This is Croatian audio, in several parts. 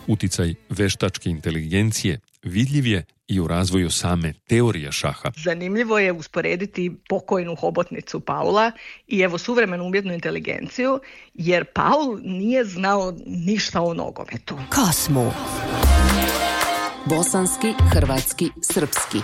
Uticaj veštačke inteligencije vidljiv je i u razvoju same teorije šaha. Zanimljivo je usporediti pokojnu hobotnicu Paula i evo suvremenu umjetnu inteligenciju, jer Paul nije znao ništa o nogometu. Kosmo. Bosanski, hrvatski, srpski.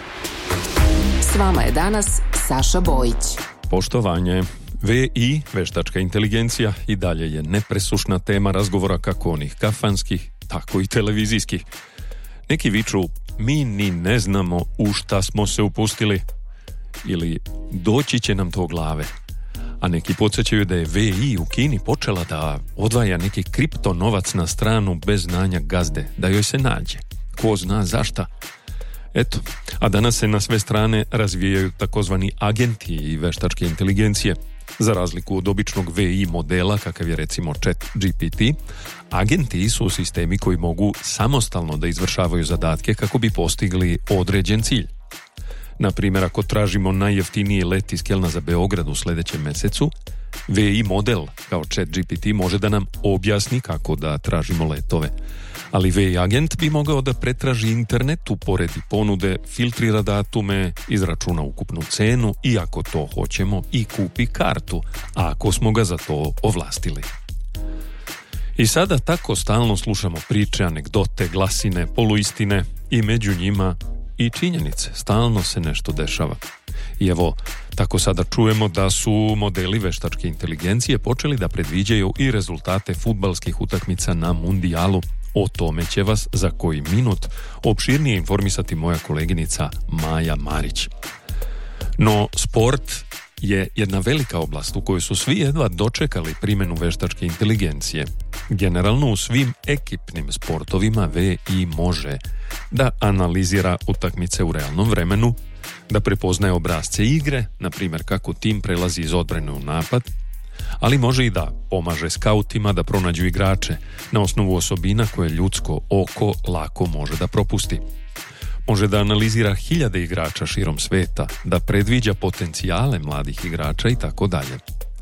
S vama je danas Saša Bojić. Poštovanje. VI, veštačka inteligencija, i dalje je nepresušna tema razgovora kako onih kafanskih, tako i televizijskih. Neki viču, mi ni ne znamo u šta smo se upustili, ili doći će nam to glave. A neki podsjećaju da je VI u Kini počela da odvaja neki kriptonovac na stranu bez znanja gazde, da joj se nađe. Ko zna zašta? Eto, a danas se na sve strane razvijaju takozvani agenti i veštačke inteligencije. Za razliku od običnog VI modela, kakav je recimo ChatGPT, agenti su sistemi koji mogu samostalno da izvršavaju zadatke kako bi postigli određen cilj. Na primjer, ako tražimo najjeftiniji let iz Kelna za Beograd u sljedećem mjesecu, VI model kao ChatGPT može da nam objasni kako da tražimo letove. Ali VI agent bi mogao da pretraži internet, uporedi ponude, filtrira datume, izračuna ukupnu cenu i ako to hoćemo i kupi kartu, ako smo ga za to ovlastili. I sada tako stalno slušamo priče, anegdote, glasine, poluistine i među njima i činjenice. Stalno se nešto dešava. I evo, tako sada čujemo da su modeli veštačke inteligencije počeli da predviđaju i rezultate fudbalskih utakmica na mundijalu. O tome će vas za koji minut opširnije informisati moja koleginica Maja Marić. No, sport je jedna velika oblast u kojoj su svi jedva dočekali primjenu veštačke inteligencije. Generalno u svim ekipnim sportovima VI može da analizira utakmice u realnom vremenu, da prepoznaje obrasce igre, na primjer kako tim prelazi iz odbrane u napad, ali može i da pomaže skautima da pronađu igrače na osnovu osobina koje ljudsko oko lako može da propusti. Može da analizira hiljade igrača širom sveta, da predviđa potencijale mladih igrača i tako dalje.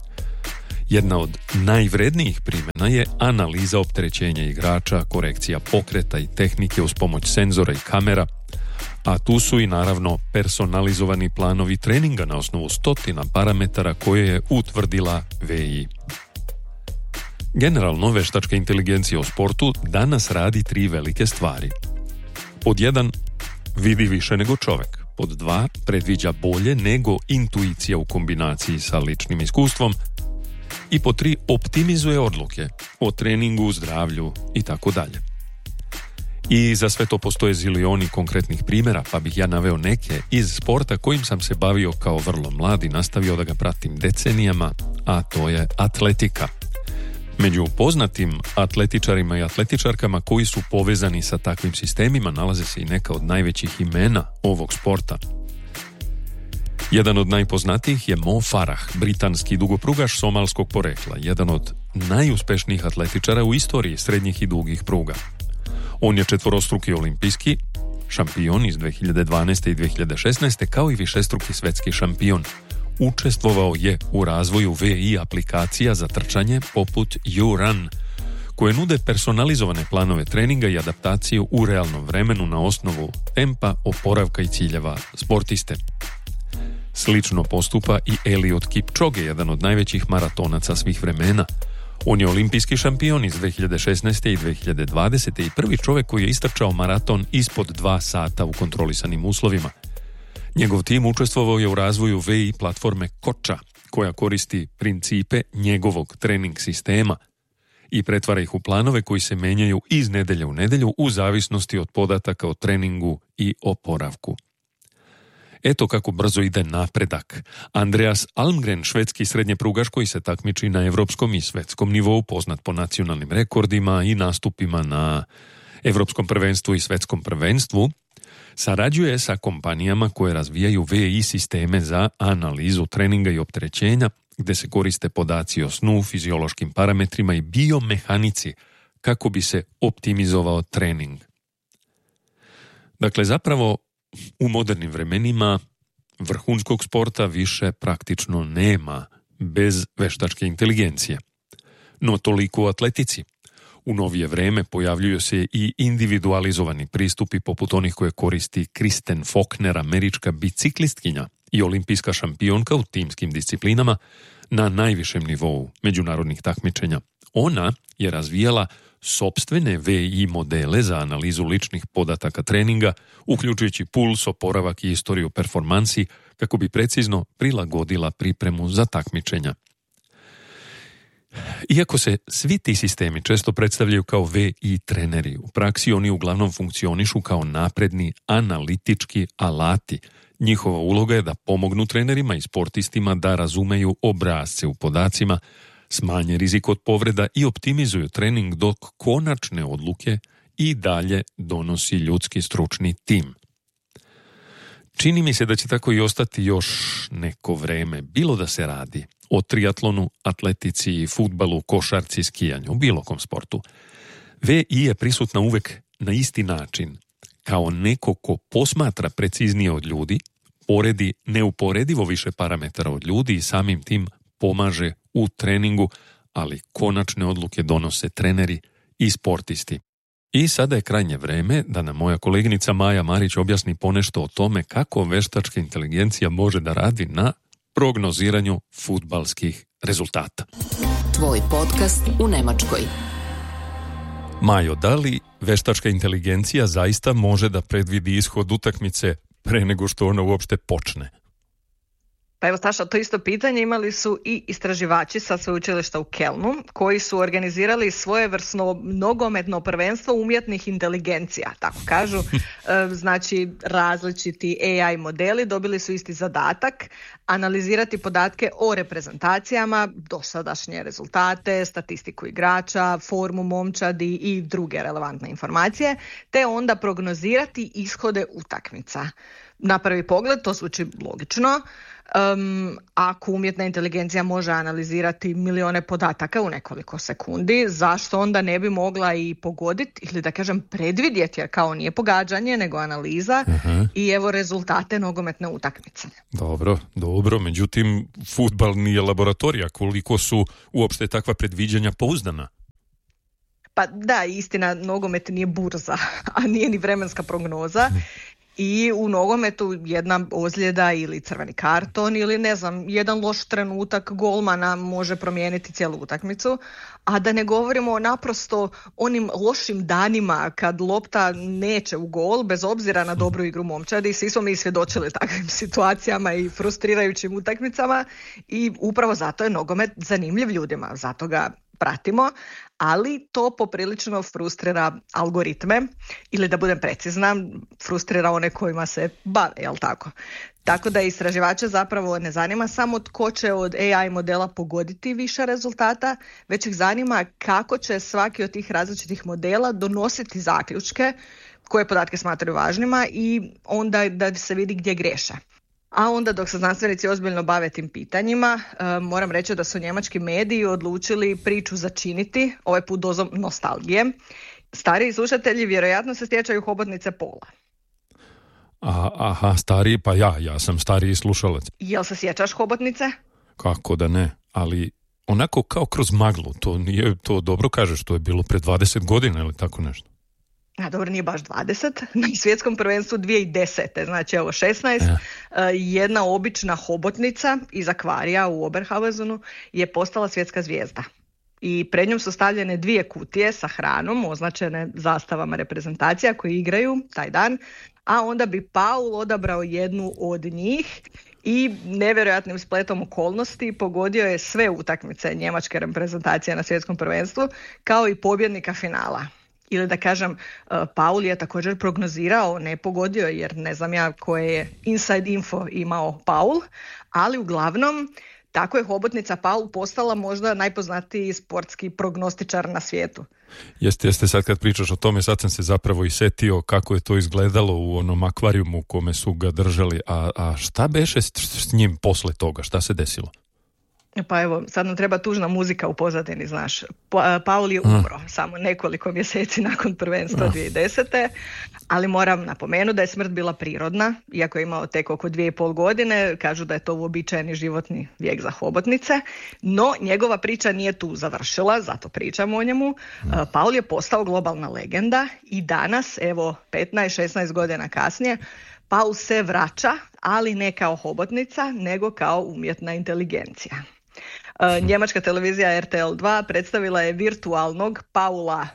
Jedna od najvrednijih primjena je analiza opterećenja igrača, korekcija pokreta i tehnike uz pomoć senzora i kamera, a tu su i naravno personalizovani planovi treninga na osnovu stotina parametara koje je utvrdila VI. Generalno, veštačka inteligencija u sportu danas radi 3 velike stvari. Pod 1, vidi više nego čovjek. Pod 2, predviđa bolje nego intuicija u kombinaciji sa ličnim iskustvom. I pod 3, optimizuje odluke o treningu, zdravlju i tako dalje. I za sve to postoje zilioni konkretnih primjera, pa bih ja naveo neke iz sporta kojim sam se bavio kao vrlo mlad i nastavio da ga pratim decenijama, a to je atletika. Među poznatim atletičarima i atletičarkama koji su povezani sa takvim sistemima nalaze se i neka od najvećih imena ovog sporta. Jedan od najpoznatijih je Mo Farah, britanski dugoprugaš somalskog porekla, jedan od najuspješnijih atletičara u istoriji srednjih i dugih pruga. On je 4-struki olimpijski šampion iz 2012. i 2016. kao i višestruki svetski šampion. Učestvovao je u razvoju VI aplikacija za trčanje poput YouRun, koje nude personalizovane planove treninga i adaptaciju u realnom vremenu na osnovu tempa, oporavka i ciljeva sportiste. Slično postupa i Eliud Kipchoge, jedan od najvećih maratonaca svih vremena. On je olimpijski šampion iz 2016. i 2020. i prvi čovjek koji je istrčao maraton ispod 2 sata u kontrolisanim uslovima. Njegov tim učestvovao je u razvoju VI platforme Koča, koja koristi principe njegovog trening sistema i pretvara ih u planove koji se menjaju iz nedelje u nedelju u zavisnosti od podataka o treningu i oporavku. Eto kako brzo ide napredak. Andreas Almgren, švedski srednjeprugaš koji se takmiči na evropskom i svetskom nivou, poznat po nacionalnim rekordima i nastupima na evropskom prvenstvu i svetskom prvenstvu, sarađuje sa kompanijama koje razvijaju VI sisteme za analizu treninga i opterećenja, gde se koriste podaci o snu, fiziološkim parametrima i biomehanici kako bi se optimizovao trening. Dakle, zapravo u modernim vremenima vrhunskog sporta više praktično nema bez veštačke inteligencije. No toliko u atletici. U novije vreme pojavljuju se i individualizovani pristupi poput onih koje koristi Kristen Faulkner, američka biciklistkinja i olimpijska šampionka u timskim disciplinama na najvišem nivou međunarodnih takmičenja. Ona je razvijala sopstvene VI modele za analizu ličnih podataka treninga, uključujući puls, oporavak i istoriju performansi, kako bi precizno prilagodila pripremu za takmičenja. Iako se svi ti sistemi često predstavljaju kao VI treneri, u praksi oni uglavnom funkcionišu kao napredni analitički alati. Njihova uloga je da pomognu trenerima i sportistima da razumeju obrasce u podacima, smanje rizik od povreda i optimizuju trening, dok konačne odluke i dalje donosi ljudski stručni tim. Čini mi se da će tako i ostati još neko vreme, bilo da se radi o triatlonu, atletici, fudbalu, košarci, skijanju, bilo kom sportu. VI je prisutna uvek na isti način, kao neko ko posmatra preciznije od ljudi, poredi neuporedivo više parametara od ljudi i samim tim pomaže u treningu, ali konačne odluke donose treneri i sportisti. I sada je krajnje vreme da nam moja koleginica Maja Marić objasni ponešto o tome kako veštačka inteligencija može da radi na prognoziranju fudbalskih rezultata. Tvoj podcast u Nemačkoj. Majo, da li veštačka inteligencija zaista može da predvidi ishod utakmice pre nego što ona uopšte počne? Pa evo, Staša, to isto pitanje imali su i istraživači sa sveučilišta u Kelnu, koji su organizirali svojevrsno nogometno prvenstvo umjetnih inteligencija, tako kažu. Znači, različiti AI modeli dobili su isti zadatak, analizirati podatke o reprezentacijama, dosadašnje rezultate, statistiku igrača, formu momčadi i druge relevantne informacije, te onda prognozirati ishode utakmica. Na prvi pogled to zvuči logično. Ako umjetna inteligencija može analizirati milijone podataka u nekoliko sekundi, zašto onda ne bi mogla i pogoditi ili da kažem predvidjeti, jer kao nije pogađanje nego analiza i evo rezultate nogometne utakmice. Dobro, međutim fudbal nije laboratorija, koliko su uopšte takva predviđanja pouzdana? Pa da, istina, nogomet nije burza, a nije ni vremenska prognoza. I u nogometu jedna ozljeda ili crveni karton ili ne znam, jedan loš trenutak golmana može promijeniti cijelu utakmicu, a da ne govorimo o naprosto onim lošim danima kad lopta neće u gol, bez obzira na dobru igru momčadi. Svi smo mi svjedočili takvim situacijama i frustrirajućim utakmicama i upravo zato je nogomet zanimljiv ljudima, zato ga pratimo, ali to poprilično frustrira algoritme ili da budem precizna, frustrira one kojima se bave, jel tako? Tako da istraživače zapravo ne zanima samo tko će od AI modela pogoditi više rezultata, već ih zanima kako će svaki od tih različitih modela donositi zaključke koje podatke smatraju važnima i onda da se vidi gdje greše. A onda dok se znanstvenici ozbiljno bave tim pitanjima, moram reći da su njemački mediji odlučili priču začiniti, ovaj put dozom nostalgije. Stariji slušatelji vjerojatno se sjećaju hobotnice Paula. Aha, stariji, pa ja sam stariji slušalac. Jel se sjećaš hobotnice? Kako da ne, ali onako kao kroz maglu, to dobro kažeš, to je bilo pre 20 godina ili tako nešto. A dobro, nije baš 20, na svjetskom prvenstvu 2010. Znači evo 16, jedna obična hobotnica iz akvarija u Oberhausenu je postala svjetska zvijezda. I pred njom su stavljene 2 kutije sa hranom, označene zastavama reprezentacija koji igraju taj dan, a onda bi Paul odabrao jednu od njih i nevjerojatnim spletom okolnosti pogodio je sve utakmice njemačke reprezentacije na svjetskom prvenstvu, kao i pobjednika finala. Ili da kažem, Paul je također prognozirao, ne pogodio jer ne znam ja koje je inside info imao Paul, ali uglavnom tako je hobotnica Paul postala možda najpoznatiji sportski prognostičar na svijetu. Jeste, sad kad pričaš o tome, sad sam se zapravo i setio kako je to izgledalo u onom akvarijumu u kome su ga držali, a šta beše s njim posle toga, šta se desilo? Pa evo, sad nam treba tužna muzika u pozadini, znaš. Paul je umro samo nekoliko mjeseci nakon prvenstva 2010. Ali moram napomenuti da je smrt bila prirodna, iako je imao tek oko 2,5 godine, kažu da je to uobičajeni životni vijek za hobotnice, no njegova priča nije tu završila, zato pričamo o njemu. Paul je postao globalna legenda i danas, evo 15-16 godina kasnije, Paul se vraća, ali ne kao hobotnica, nego kao umjetna inteligencija. Njemačka televizija RTL 2 predstavila je virtualnog Paula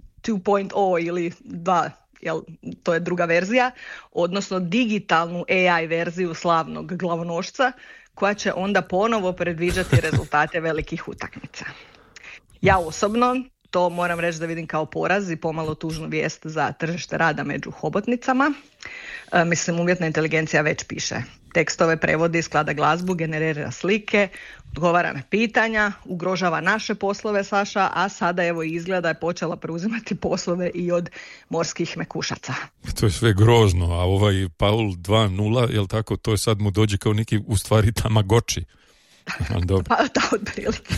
2.0 ili 2, to je druga verzija, odnosno digitalnu AI verziju slavnog glavonošca, koja će onda ponovo predviđati rezultate velikih utakmica. Ja osobno to moram reći da vidim kao poraz i pomalo tužnu vijest za tržište rada među hobotnicama. Mislim, umjetna inteligencija već piše tekstove, prevodi, sklada glazbu, generira slike, odgovara na pitanja, ugrožava naše poslove, Saša, a sada evo izgleda je počela preuzimati poslove i od morskih mekušaca. To je sve grozno, a ovaj Paul 2.0, jel tako, to je sad mu dođe kao neki u stvari Tamagotchi. Pa da, otprilike.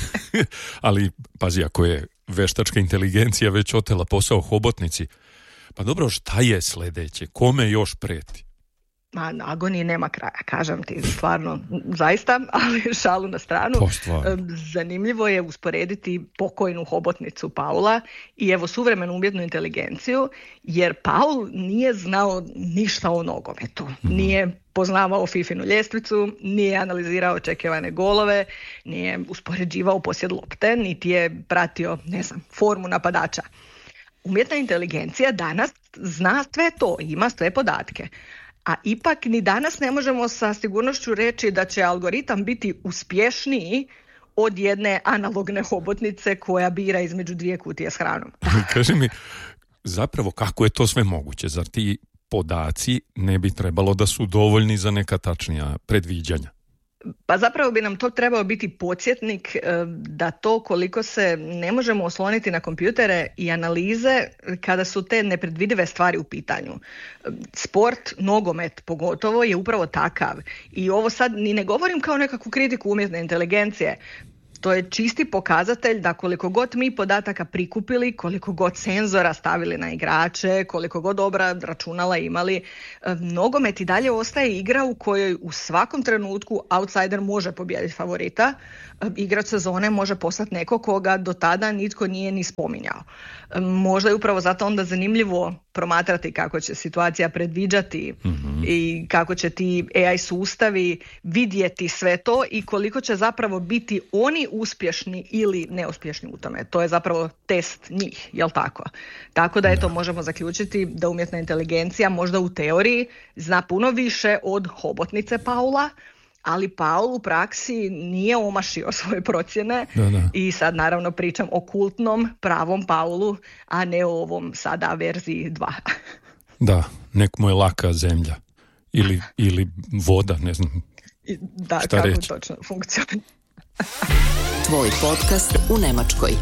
Ali, pazi, ako je veštačka inteligencija već otela posao hobotnici, pa dobro, šta je sljedeće? Kome još preti? Ma, agoniji nema kraja, kažem ti, stvarno, zaista, ali šalu na stranu. Zanimljivo je usporediti pokojnu hobotnicu Paula i evo suvremenu umjetnu inteligenciju, jer Paul nije znao ništa o nogometu, nije poznavao Fifinu ljestvicu, nije analizirao očekivane golove, nije uspoređivao posjed lopte, niti je pratio, formu napadača. Umjetna inteligencija danas zna sve to, ima sve podatke. A ipak ni danas ne možemo sa sigurnošću reći da će algoritam biti uspješniji od jedne analogne hobotnice koja bira između 2 kutije s hranom. Kaži mi, zapravo kako je to sve moguće? Zar ti podaci ne bi trebalo da su dovoljni za neka tačnija predviđanja? Pa zapravo bi nam to trebao biti podsjetnik da to koliko se ne možemo osloniti na kompjutere i analize kada su te nepredvidive stvari u pitanju. Sport, nogomet pogotovo, je upravo takav. I ovo sad ni ne govorim kao nekakvu kritiku umjetne inteligencije. To je čisti pokazatelj da koliko god mi podataka prikupili, koliko god senzora stavili na igrače, koliko god dobra računala imali, nogomet i dalje ostaje igra u kojoj u svakom trenutku outsider može pobijediti favorita. Igrač sezone može postati neko koga do tada nitko nije ni spominjao. Možda je upravo zato onda zanimljivo promatrati kako će situacija predviđati i kako će ti AI sustavi vidjeti sve to i koliko će zapravo biti oni uspješni ili neuspješni u tome. To je zapravo test njih, jel tako? Tako da eto možemo zaključiti da umjetna inteligencija možda u teoriji zna puno više od hobotnice Paula, ali Paul u praksi nije omašio svoje procjene i sad naravno pričam o kultnom pravom Paulu, a ne o ovom sada verziji 2. Da, nek mu je laka zemlja ili voda, ne znam da, šta kako reći. Točno funkcionira. Tvoj podcast u Nemačkoj.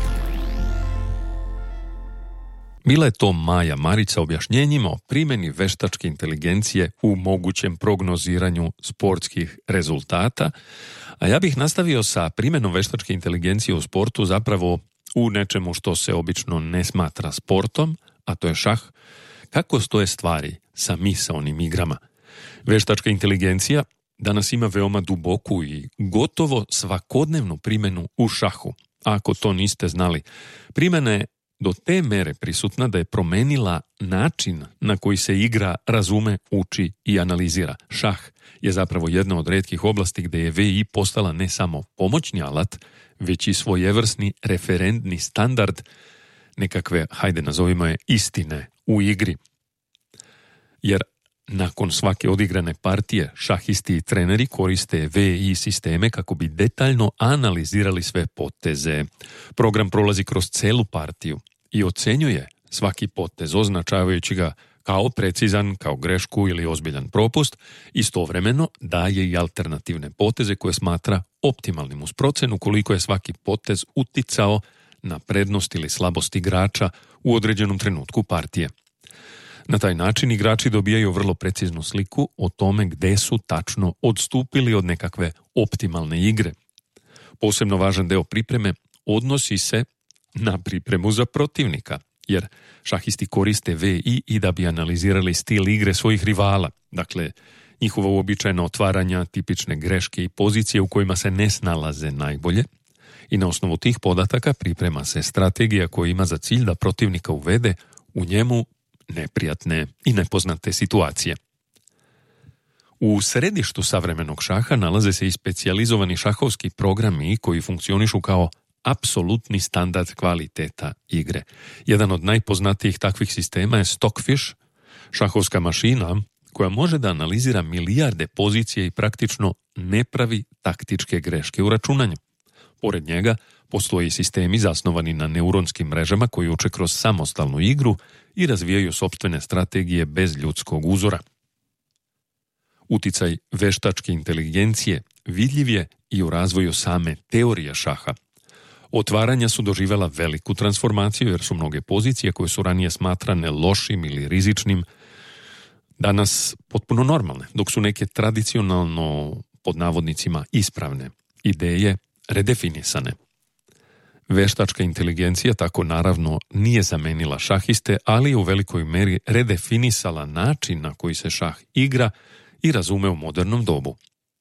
Bila je to Maja Marić sa objašnjenjima o primjeni veštačke inteligencije u mogućem prognoziranju sportskih rezultata, a ja bih nastavio sa primjenom veštačke inteligencije u sportu zapravo u nečemu što se obično ne smatra sportom, a to je šah. Kako stoje stvari sa misaonim igrama? Veštačka inteligencija danas ima veoma duboku i gotovo svakodnevnu primjenu u šahu. A ako to niste znali, primjena je do te mere prisutna da je promenila način na koji se igra, razume, uči i analizira. Šah je zapravo jedna od retkih oblasti gdje je VI postala ne samo pomoćni alat, već i svojevrsni referentni standard nekakve, hajde nazovimo je, istine u igri. Jer nakon svake odigrane partije šahisti i treneri koriste VI sisteme kako bi detaljno analizirali sve poteze. Program prolazi kroz celu partiju i ocenjuje svaki potez, označavajući ga kao precizan, kao grešku ili ozbiljan propust, istovremeno daje i alternativne poteze koje smatra optimalnim uz procenu koliko je svaki potez uticao na prednost ili slabost igrača u određenom trenutku partije. Na taj način igrači dobijaju vrlo preciznu sliku o tome gde su tačno odstupili od nekakve optimalne igre. Posebno važan deo pripreme odnosi se na pripremu za protivnika, jer šahisti koriste VI i da bi analizirali stil igre svojih rivala, dakle njihova uobičajena otvaranja, tipične greške i pozicije u kojima se ne snalaze najbolje, i na osnovu tih podataka priprema se strategija koja ima za cilj da protivnika uvede u njemu neprijatne i nepoznate situacije. U središtu savremenog šaha nalaze se i specijalizovani šahovski programi koji funkcionišu kao apsolutni standard kvaliteta igre. Jedan od najpoznatijih takvih sistema je Stockfish, šahovska mašina koja može da analizira milijarde pozicije i praktično ne pravi taktičke greške u računanju. Pored njega postoje i sistemi zasnovani na neuronskim mrežama koji uče kroz samostalnu igru i razvijaju sopstvene strategije bez ljudskog uzora. Uticaj veštačke inteligencije vidljiv je i u razvoju same teorije šaha. Otvaranja su doživjela veliku transformaciju jer su mnoge pozicije koje su ranije smatrane lošim ili rizičnim danas potpuno normalne, dok su neke tradicionalno, pod navodnicima, ispravne ideje redefinisane. Veštačka inteligencija tako naravno nije zamenila šahiste, ali je u velikoj meri redefinisala način na koji se šah igra i razume u modernom dobu.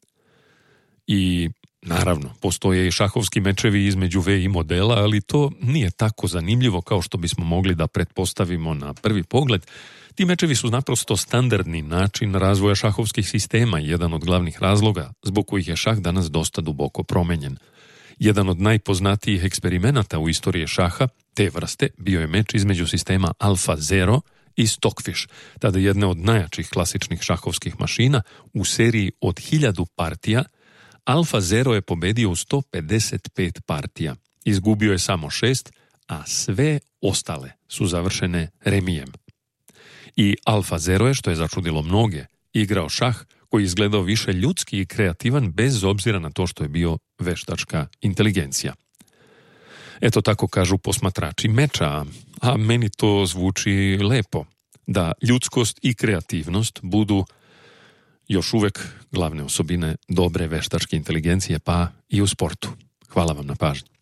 I naravno, postoje i šahovski mečevi između VI modela, ali to nije tako zanimljivo kao što bismo mogli da pretpostavimo na prvi pogled. Ti mečevi su naprosto standardni način razvoja šahovskih sistema i jedan od glavnih razloga zbog kojih je šah danas dosta duboko promenjen. Jedan od najpoznatijih eksperimenata u istoriji šaha te vrste bio je meč između sistema AlphaZero i Stockfish, tada jedne od najjačih klasičnih šahovskih mašina. U seriji od 1000 partija AlphaZero je pobedio u 155 partija. Izgubio je samo 6, a sve ostale su završene remijem. I AlphaZero je, što je začudilo mnoge, igrao šah koji je izgledao više ljudski i kreativan bez obzira na to što je bio veštačka inteligencija. Eto tako kažu posmatrači meča, a meni to zvuči lepo, da ljudskost i kreativnost budu još uvek glavne osobine dobre veštačke inteligencije, pa i u sportu. Hvala vam na pažnji.